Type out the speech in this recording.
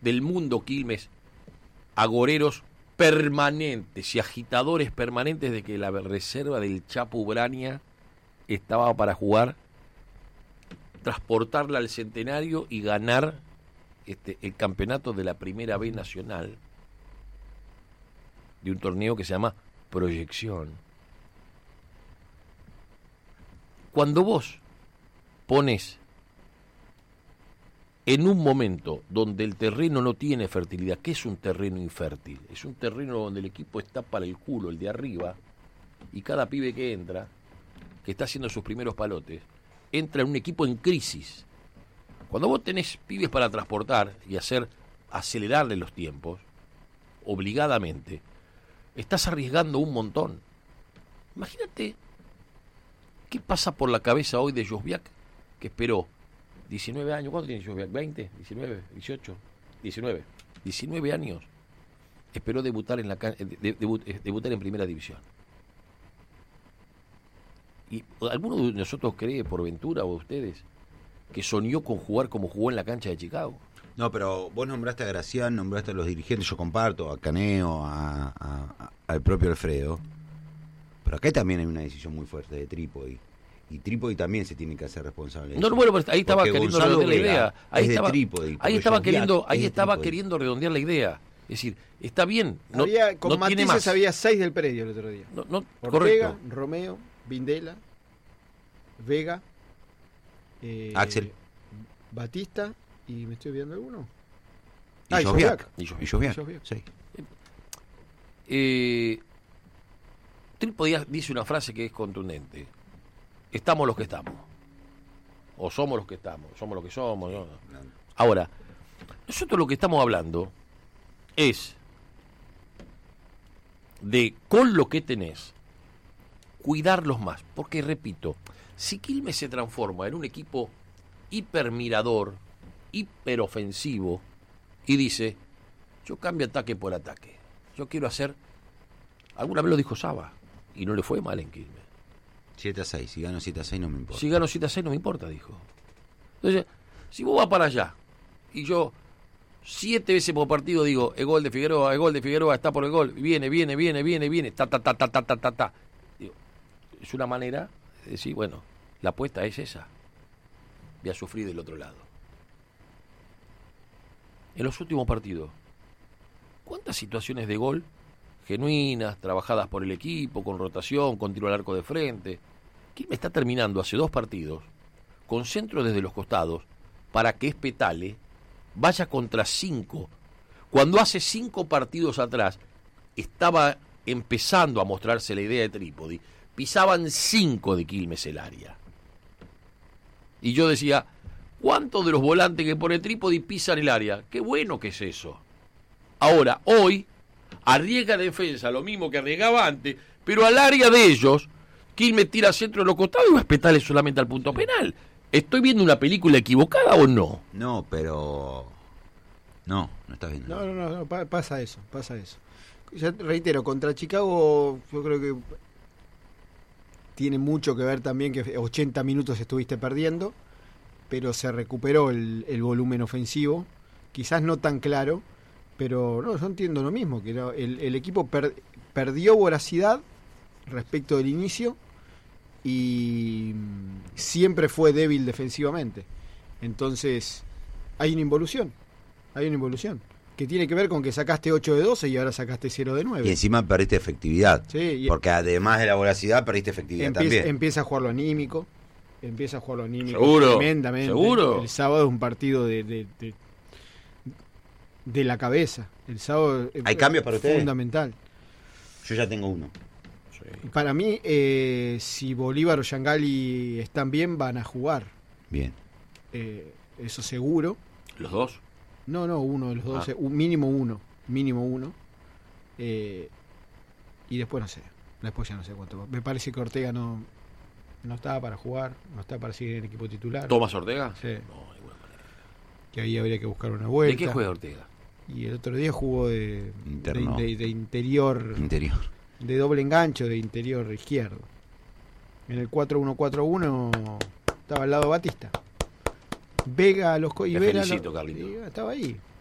del mundo Quilmes, agoreros permanentes y agitadores permanentes de que la reserva del Chapo Ubrania estaba para transportarla al Centenario y ganar el campeonato de la Primera B Nacional de un torneo que se llama Proyección. Cuando vos pones en un momento donde el terreno no tiene fertilidad, ¿qué es un terreno infértil? Es un terreno donde el equipo está para el culo, el de arriba, y cada pibe que entra, que está haciendo sus primeros palotes, entra en un equipo en crisis. Cuando vos tenés pibes para transportar y acelerarle los tiempos, obligadamente, estás arriesgando un montón. Imagínate qué pasa por la cabeza hoy de Josviak, que esperó 19 años. ¿Cuánto tiene Josviak? ¿20? ¿19? ¿18? 19 años. Esperó debutar debutar en Primera División. ¿Y alguno de nosotros cree, por ventura, o ustedes, que soñó con jugar como jugó en la cancha de Chicago? No, pero vos nombraste a Gracián, nombraste a los dirigentes, yo comparto, a Caneo, al propio Alfredo. Pero acá también hay una decisión muy fuerte de Trípodi. Y Trípodi también se tiene que hacer responsable de eso. No, bueno, pero ahí estaba porque queriendo Gonzalo redondear la idea. es de Trípodi, Ahí estaba Trípodi. queriendo redondear la idea. Es decir, está bien. No, Con no tiene matices más. había 6 del predio el otro día. Correcto. Ortega, Romeo, Vindela, Vega, Axel. Batista, y me estoy olvidando alguno. Y Josviak. Y Josviak, Josviak. sí. Trípodi dice una frase que es contundente. Estamos los que estamos. O somos los que estamos. Somos los que somos. ¿No? Ahora, nosotros lo que estamos hablando es de, con lo que tenés, cuidarlos más. Porque, repito, si Quilmes se transforma en un equipo hipermirador, hiperofensivo, y dice, yo cambio ataque por ataque. Yo quiero hacer... Alguna vez lo dijo Saba, y no le fue mal en Quilmes. 7-6, si gano 7-6 no me importa. Si gano 7-6 no me importa, dijo. Entonces, si vos vas para allá, y yo 7 veces por partido digo, el gol de Figueroa, está por el gol, viene, ta. Digo, es una manera de decir, bueno, la apuesta es esa. Voy a sufrir del otro lado. En los últimos partidos, ¿cuántas situaciones de gol genuinas, trabajadas por el equipo, con rotación, con tiro al arco de frente? Quilmes está terminando hace 2 partidos con centro desde los costados para que Espetale vaya contra 5. Cuando hace 5 partidos atrás estaba empezando a mostrarse la idea de Trípodi, pisaban 5 de Quilmes el área. Y yo decía, ¿cuántos de los volantes que pone Trípodi pisan el área? Qué bueno que es eso. Ahora, hoy, arriesga defensa, lo mismo que arriesgaba antes, pero al área de ellos, Quilmes tira centro de los costados y va a Espetale solamente al punto penal. ¿Estoy viendo una película equivocada o no? No, pero... No estás viendo. No, pasa eso. Ya reitero, contra Chicago yo creo que tiene mucho que ver también que 80 minutos estuviste perdiendo, pero se recuperó el volumen ofensivo, quizás no tan claro, pero no, yo entiendo lo mismo, que el equipo perdió voracidad respecto del inicio y siempre fue débil defensivamente. Entonces hay una involución que tiene que ver con que sacaste 8 de 12 y ahora sacaste 0 de 9. Y encima perdiste efectividad. Sí, porque además de la voracidad perdiste efectividad también. Empieza a jugar lo anímico. Seguro, tremendamente. seguro. El sábado es un partido de la cabeza. El sábado ¿Hay cambios para ustedes? Fundamental. Yo ya tengo uno. Sí. Para mí, si Bolívar o Yangali están bien, van a jugar. Bien. Eso seguro. ¿Los dos? No, uno de los dos. Mínimo uno. Y después no sé. Después ya no sé cuánto. Me parece que Ortega no estaba para jugar, no está para seguir en el equipo titular. ¿Tomás Ortega? Sí. No, de ninguna manera. Que ahí habría que buscar una vuelta. ¿De qué juega Ortega? Y el otro día jugó de interior. Interior. De doble engancho, de interior izquierdo. En el 4-1-4-1 estaba al lado Batista. Vega, y Te Vera felicito, Carlito. estaba ahí.